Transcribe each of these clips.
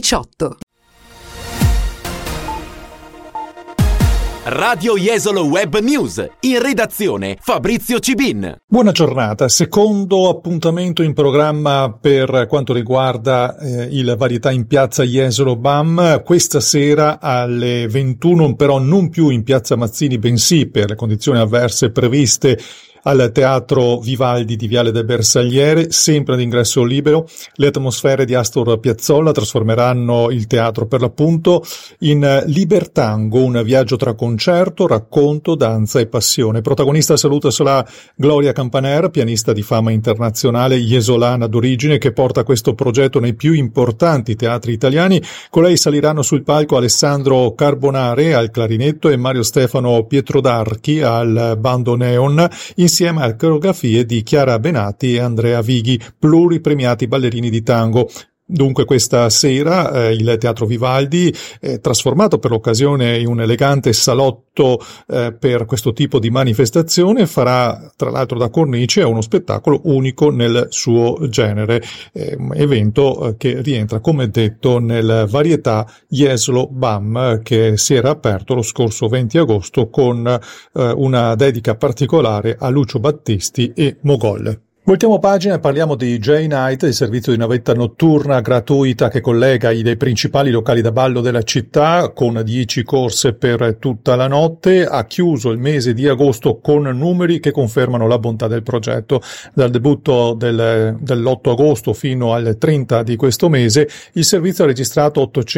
18. Radio Jesolo Web News, in redazione Fabrizio Cibin. Buona giornata, secondo appuntamento in programma per quanto riguarda il Varietà in Piazza Jesolo BAM, questa sera alle 21, però non più in Piazza Mazzini, bensì per le condizioni avverse previste al Teatro Vivaldi di Viale del Bersagliere, sempre ad ingresso libero. Le atmosfere di Astor Piazzolla trasformeranno il teatro per l'appunto in Libertango, un viaggio tra concerto, racconto, danza e passione. Protagonista saluta sarà Gloria Campaner, pianista di fama internazionale jesolana d'origine, che porta questo progetto nei più importanti teatri italiani. Con lei saliranno sul palco Alessandro Carbonare al clarinetto e Mario Stefano Pietrodarchi al bandoneon, insieme a coreografie di Chiara Benati e Andrea Vighi, pluripremiati ballerini di tango. Dunque questa sera il Teatro Vivaldi, trasformato per l'occasione in un elegante salotto per questo tipo di manifestazione, farà tra l'altro da cornice uno spettacolo unico nel suo genere, evento che rientra, come detto, nel Varietà Jesolo BAM, che si era aperto lo scorso 20 agosto con una dedica particolare a Lucio Battisti e Mogol. Voltiamo pagina e parliamo di J-Night, il servizio di navetta notturna gratuita che collega i dei principali locali da ballo della città, con 10 corse per tutta la notte. Ha chiuso il mese di agosto con numeri che confermano la bontà del progetto. Dal debutto dell'8 agosto fino al 30 di questo mese, il servizio ha registrato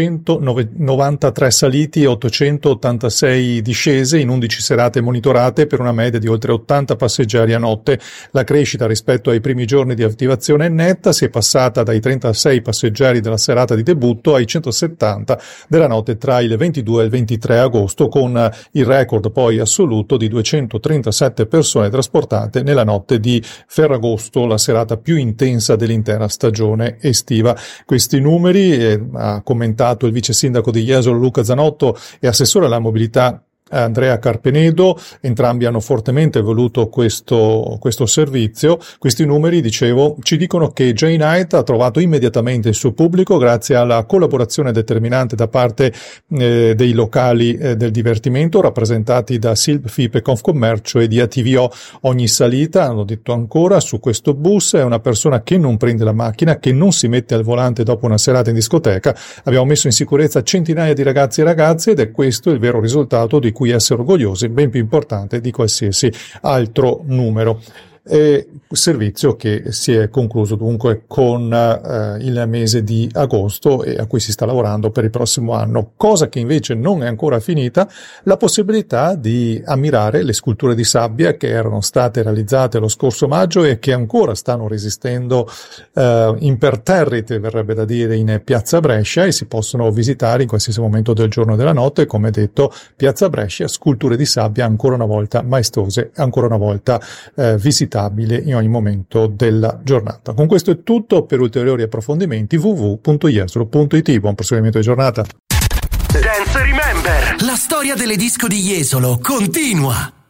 893 saliti e 886 discese in 11 serate monitorate, per una media di oltre 80 passeggeri a notte. La crescita rispetto ai primi giorni di attivazione è netta, si è passata dai 36 passeggeri della serata di debutto ai 170 della notte tra il 22 e il 23 agosto, con il record poi assoluto di 237 persone trasportate nella notte di Ferragosto, la serata più intensa dell'intera stagione estiva. Questi numeri ha commentato il vice sindaco di Jesolo Luca Zanotto e assessore alla mobilità Andrea Carpenedo. Entrambi hanno fortemente voluto questo servizio. Questi numeri, dicevo, ci dicono che J-Night ha trovato immediatamente il suo pubblico grazie alla collaborazione determinante da parte dei locali del divertimento, rappresentati da Silp, FIP e Confcommercio e di ATVO. Ogni salita, hanno detto ancora, su questo bus è una persona che non prende la macchina, che non si mette al volante dopo una serata in discoteca. Abbiamo messo in sicurezza centinaia di ragazzi e ragazze ed è questo il vero risultato di cui essere orgogliosi, ben più importante di qualsiasi altro numero. Servizio che si è concluso dunque con il mese di agosto e a cui si sta lavorando per il prossimo anno. Cosa che invece non è ancora finita, la possibilità di ammirare le sculture di sabbia che erano state realizzate lo scorso maggio e che ancora stanno resistendo imperterrite, verrebbe da dire, in Piazza Brescia, e si possono visitare in qualsiasi momento del giorno e della notte. Come detto, Piazza Brescia, sculture di sabbia ancora una volta maestose, ancora una volta visitabili in ogni momento della giornata. Con questo è tutto. Per ulteriori approfondimenti www.jesolo.it. Buon proseguimento di giornata. Dance Remember, la storia delle disco di Jesolo continua.